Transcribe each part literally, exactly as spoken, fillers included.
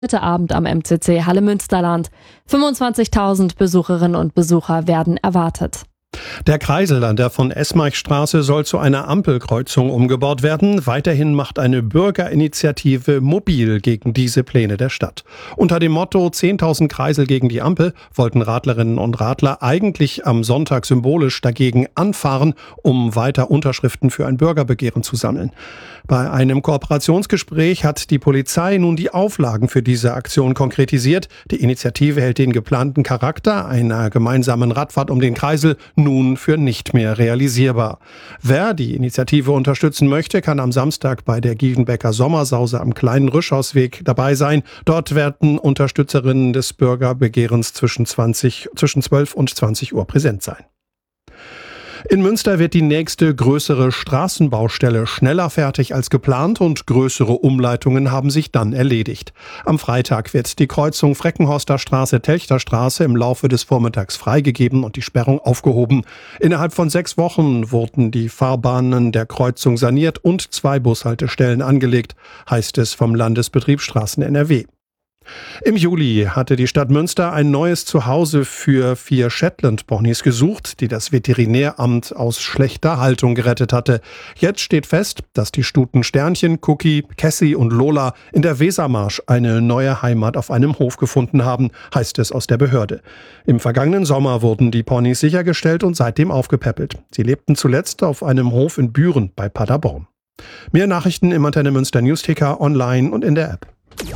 Heute Abend am M C C Halle Münsterland. fünfundzwanzigtausend Besucherinnen und Besucher werden erwartet. Der Kreisel an der von Esmarchstraße soll zu einer Ampelkreuzung umgebaut werden. Weiterhin macht eine Bürgerinitiative mobil gegen diese Pläne der Stadt. Unter dem Motto zehntausend Kreisel gegen die Ampel wollten Radlerinnen und Radler eigentlich am Sonntag symbolisch dagegen anfahren, um weiter Unterschriften für ein Bürgerbegehren zu sammeln. Bei einem Kooperationsgespräch hat die Polizei nun die Auflagen für diese Aktion konkretisiert. Die Initiative hält den geplanten Charakter einer gemeinsamen Radfahrt um den Kreisel nun für nicht mehr realisierbar. Wer die Initiative unterstützen möchte, kann am Samstag bei der Gievenbecker Sommersause am kleinen Rüschhausweg dabei sein. Dort werden Unterstützerinnen des Bürgerbegehrens zwischen, zwanzig, zwischen zwölf und zwanzig Uhr präsent sein. In Münster wird die nächste größere Straßenbaustelle schneller fertig als geplant und größere Umleitungen haben sich dann erledigt. Am Freitag wird die Kreuzung Freckenhorster Straße-Telchter Straße im Laufe des Vormittags freigegeben und die Sperrung aufgehoben. Innerhalb von sechs Wochen wurden die Fahrbahnen der Kreuzung saniert und zwei Bushaltestellen angelegt, heißt es vom Landesbetrieb Straßen N R W. Im Juli hatte die Stadt Münster ein neues Zuhause für vier Shetland-Ponys gesucht, die das Veterinäramt aus schlechter Haltung gerettet hatte. Jetzt steht fest, dass die Stuten Sternchen, Cookie, Cassie und Lola in der Wesermarsch eine neue Heimat auf einem Hof gefunden haben, heißt es aus der Behörde. Im vergangenen Sommer wurden die Ponys sichergestellt und seitdem aufgepäppelt. Sie lebten zuletzt auf einem Hof in Büren bei Paderborn. Mehr Nachrichten im Antenne Münster Newsticker, online und in der App.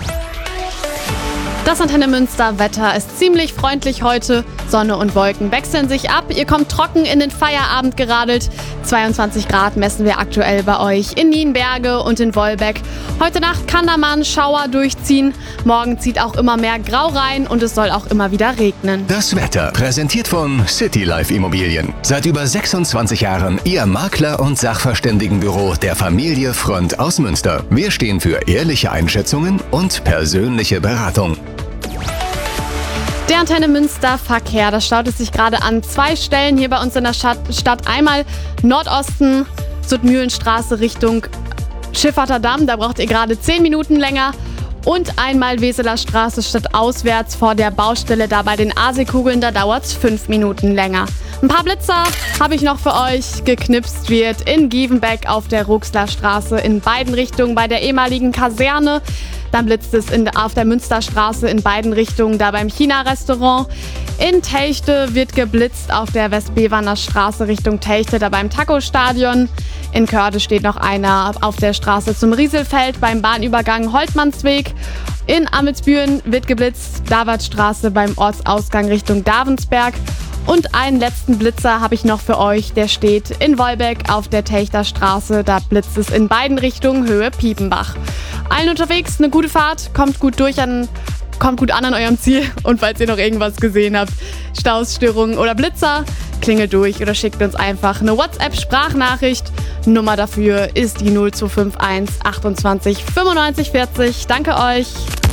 Das Antenne Münster Wetter ist ziemlich freundlich heute. Sonne und Wolken wechseln sich ab. Ihr kommt trocken in den Feierabend geradelt. zweiundzwanzig Grad messen wir aktuell bei euch in Nienberge und in Wolbeck. Heute Nacht kann da mal ein Schauer durchziehen. Morgen zieht auch immer mehr Grau rein und es soll auch immer wieder regnen. Das Wetter präsentiert von City Life Immobilien. Seit über sechsundzwanzig Jahren Ihr Makler- und Sachverständigenbüro der Familie Front aus Münster. Wir stehen für ehrliche Einschätzungen und persönliche Beratung. Der Antenne Münster Verkehr, das staut es sich gerade an zwei Stellen hier bei uns in der Stadt. Stadt einmal Nordosten, Suttmühlenstraße Richtung Schifferter Damm, da braucht ihr gerade zehn Minuten länger. Und einmal Weseler Straße stadtauswärts vor der Baustelle, da bei den Aasikugeln, da dauert es fünf Minuten länger. Ein paar Blitzer habe ich noch für euch. Geknipst wird in Gievenbeck auf der Ruxler Straße in beiden Richtungen bei der ehemaligen Kaserne. Dann blitzt es in, auf der Münsterstraße in beiden Richtungen, da beim China-Restaurant. In Telchte wird geblitzt auf der Westbeverner Straße Richtung Telchte, da beim Taco-Stadion. In Körde steht noch einer auf der Straße zum Rieselfeld beim Bahnübergang Holtmannsweg. In Amelsbüren wird geblitzt, Davidstraße beim Ortsausgang Richtung Davensberg. Und einen letzten Blitzer habe ich noch für euch, der steht in Wolbeck auf der Telchter Straße. Da blitzt es in beiden Richtungen Höhe Piepenbach. Allen unterwegs eine gute Fahrt, kommt gut durch an, kommt gut an an eurem Ziel. Und falls ihr noch irgendwas gesehen habt, Staus, Störungen oder Blitzer, klingelt durch oder schickt uns einfach eine WhatsApp-Sprachnachricht. Nummer dafür ist die null zwei fünf eins achtundzwanzig fünfundneunzig vierzig. Danke euch.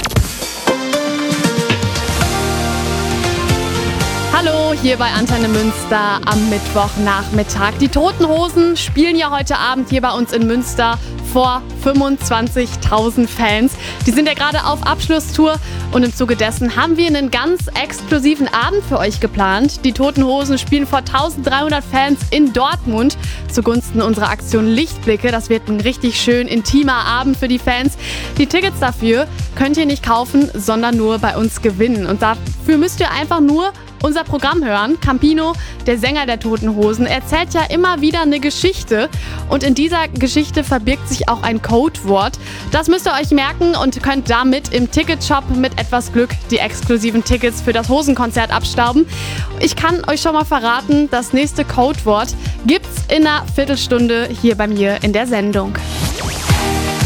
Hallo, hier bei Antenne Münster am Mittwochnachmittag. Die Toten Hosen spielen ja heute Abend hier bei uns in Münster vor fünfundzwanzigtausend Fans. Die sind ja gerade auf Abschlusstour und im Zuge dessen haben wir einen ganz exklusiven Abend für euch geplant. Die Toten Hosen spielen vor dreizehnhundert Fans in Dortmund zugunsten unserer Aktion Lichtblicke. Das wird ein richtig schön intimer Abend für die Fans. Die Tickets dafür könnt ihr nicht kaufen, sondern nur bei uns gewinnen. Und dafür müsst ihr einfach nur unser Programm hören. Campino, der Sänger der Toten Hosen, erzählt ja immer wieder eine Geschichte und in dieser Geschichte verbirgt sich auch ein Codewort. Das müsst ihr euch merken und könnt damit im Ticketshop mit etwas Glück die exklusiven Tickets für das Hosenkonzert abstauben. Ich kann euch schon mal verraten, das nächste Codewort gibt's in einer Viertelstunde hier bei mir in der Sendung.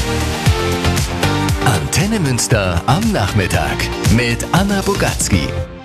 Antenne Münster am Nachmittag mit Anna Bogatzki.